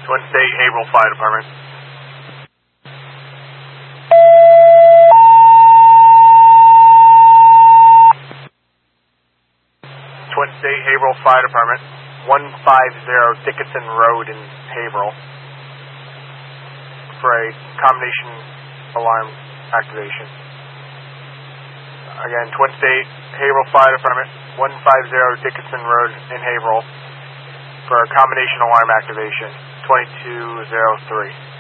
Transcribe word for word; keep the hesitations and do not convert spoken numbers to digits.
Twin State Haverhill Fire Department. Twin State Haverhill Fire Department, one fifty Dickinson Road in Haverhill for a combination alarm activation. Again, Twin State Haverhill Fire Department, one fifty Dickinson Road in Haverhill for a combination alarm activation, twenty-two oh three.